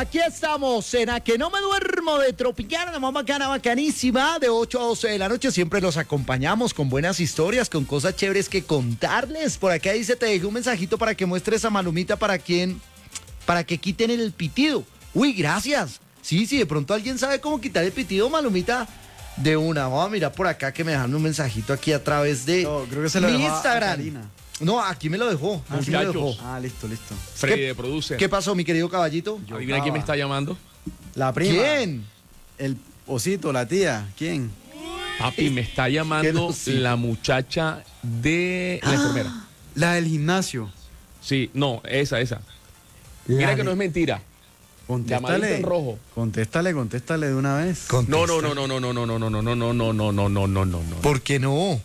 aquí estamos, cena que no me duermo de Tropicana, la más bacana, bacanísima, de 8 a 12 de la noche. Siempre los acompañamos con buenas historias, con cosas chéveres que contarles. Por acá dice, te dejé un mensajito para que muestres a Malumita para que quiten el pitido. Uy, gracias. Sí, de pronto alguien sabe cómo quitar el pitido, Malumita, de una. Vamos a mirar por acá que me dejan un mensajito aquí a través de creo que se lo mi dejó a Instagram. Karina. No, aquí me lo dejó. Aquí me lo dejó. Listo. Freddy de Producer. ¿Qué pasó, mi querido caballito? Adivina quién me está llamando. La prima. ¿Quién? El osito, la tía. ¿Quién? Papi, me está llamando la muchacha de la enfermera. La del gimnasio. Sí, no, esa. Mira que no es mentira. Llamadita Contéstale. en rojo. Contéstale de una vez. No. ¿Por qué no?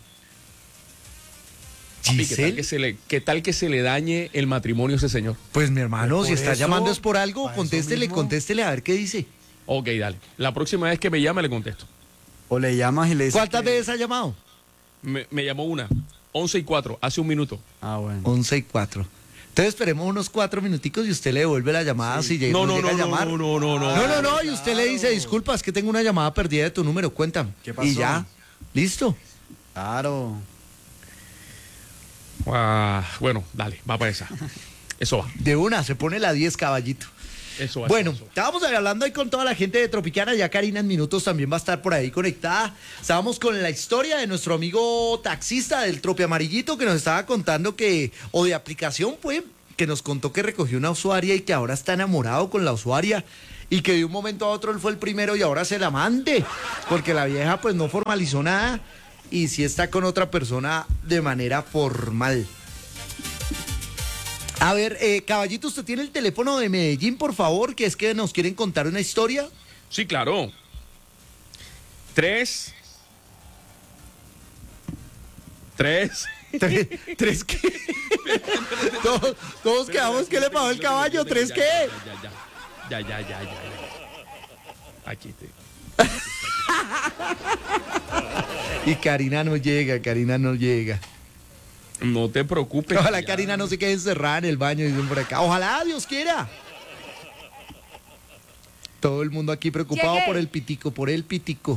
Papi, Giselle, ¿qué tal que se le dañe el matrimonio a ese señor? pues mi hermano, Por si está eso, llamando es por algo, para eso contéstele mismo. a ver qué dice. Ok, dale. La próxima vez que me llame le contesto. O le llamas y le dices. ¿Cuántas veces ha llamado? Me llamó una. 11:04, hace un minuto. Ah, bueno. 11:04. Entonces esperemos unos 4 minuticos y usted le devuelve la llamada si llega No, llega a llamar. no. Y usted le dice, disculpa, es que tengo una llamada perdida de tu número, cuéntame. ¿Qué pasó? Y ya, listo. Claro. Bueno, dale, va para esa. Eso va. De una, se pone la 10, caballito. Eso va. Bueno, eso va. estábamos hablando ahí con toda la gente de Tropicana, ya Karina en minutos también va a estar por ahí conectada. Estábamos con la historia de nuestro amigo taxista del Tropi Amarillito que nos estaba contando o de aplicación, pues, que nos contó que recogió una usuaria y que ahora está enamorado con la usuaria y que de un momento a otro él fue el primero y ahora es el amante, porque la vieja pues no formalizó nada y sí está con otra persona de manera formal. A ver, caballito, ¿usted tiene el teléfono de Medellín, por favor? Que es que nos quieren contar una historia. Sí, claro. 3. ¿Tres qué? Todos quedamos que le pagó el caballo. ¿Tres qué? Ya. Aquí te. Y Karina no llega. No te preocupes. Ojalá ya. Karina no se quede encerrada en el baño, dicen por acá. Ojalá, Dios quiera. Todo el mundo aquí preocupado Llegué. por el pitico.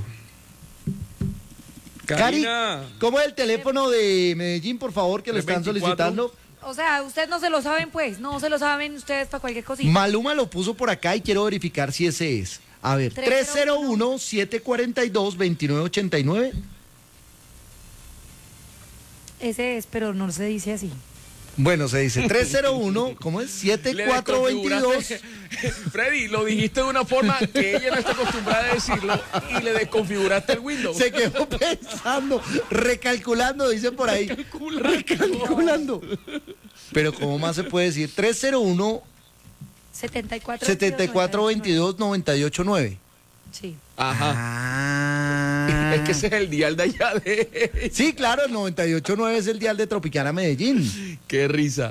Karina. Cari, ¿cómo es el teléfono de Medellín, por favor, que lo están 324? solicitando? O sea, ustedes no se lo saben, pues. No se lo saben ustedes para cualquier cosita. Maluma lo puso por acá y quiero verificar si ese es. A ver, 301-742-2989. Ese es, pero no se dice así. Bueno, se dice 301, ¿cómo es? 7422. Freddy, lo dijiste de una forma que ella no está acostumbrada a decirlo y le desconfiguraste el Windows. Se quedó pensando, recalculando, dice por ahí. Recalculando. Pero ¿cómo más se puede decir? 301 7422 989. Sí. Ajá. Ah. Es que ese es el dial de allá de... Sí, claro, el 989 es el dial de Tropicana Medellín. Qué risa.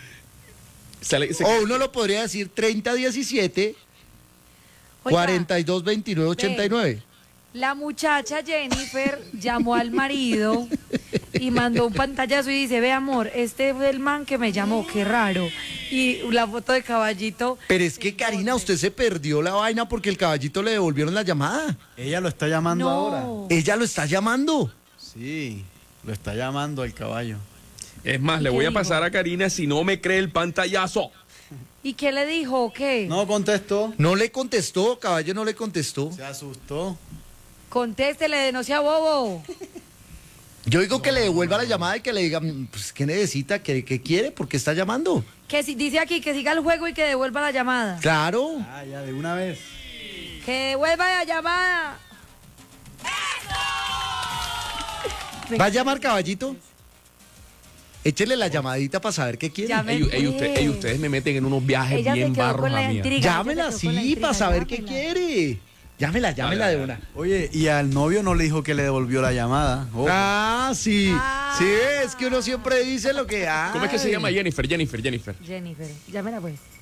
O uno lo podría decir 3017 Oiga, 422989. la muchacha Jennifer llamó al marido y mandó un pantallazo y dice, ve amor, este fue el man que me llamó, qué raro. Y la foto de caballito. Pero es que Karina, usted se perdió la vaina porque el caballito le devolvieron la llamada. Ella lo está llamando ahora. No. Ella lo está llamando. Sí, lo está llamando el caballo. Es más, le ¿Qué voy a dijo? pasar a Karina si no me cree el pantallazo. ¿Y qué le dijo o qué? No contestó. No le contestó, caballo no le contestó. Se asustó. Contéstele, no sea bobo. Yo digo que le devuelva la llamada y que le diga, pues, ¿qué necesita? ¿Qué quiere? ¿Por qué está llamando? Que si, dice aquí que siga el juego y que devuelva la llamada. Claro. Ah, ya, de una vez. Que devuelva la llamada. ¿Va a llamar caballito? Échele la llamadita para saber qué quiere. Llame. Ustedes me meten en unos viajes Ella se bien quedó barros con la a mí. intriga. Llámela Ella se quedó con la sí, intriga, para saber qué llámela. quiere. Llámela de una. Oye, y al novio no le dijo que le devolvió la llamada. Ojo. Ah, sí. Ah. Sí, es que uno siempre dice lo que... ¿Cómo es que se ay. llama Jennifer? Jennifer, llámela pues.